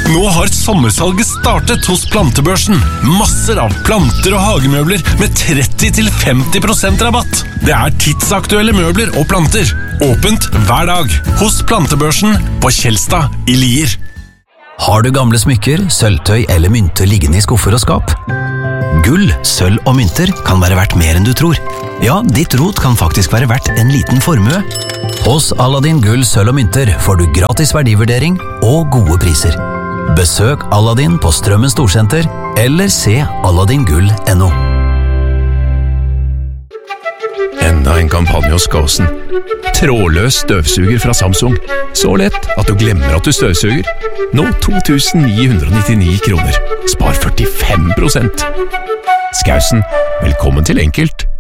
Nå har sommersalget startet hos Plantebørsen. Masser av planter og hagemøbler med 30-50% rabatt. Det er tidsaktuelle møbler og planter. Åpent hver dag hos Plantebørsen på Kjelstad i Lier. Har du gamle smykker, sølvtøy eller mynter liggende i skuffer og skap? Gull, sølv og mynter kan være verdt mer enn du tror. Ja, ditt rot kan faktisk være verdt en liten formue. Hos Aladdin Gull, sølv og mynter får du gratis verdivurdering og gode priser. Besøk Aladdin på Strømmen Storsenter, eller se aladdingull.no. Enda en kampanje hos Skåsen. Trådløs støvsuger fra Samsung. Så lett at du glemmer at du støvsuger. Nå 2.999 kroner. Spar 45%. Skausen, velkommen til enkelt.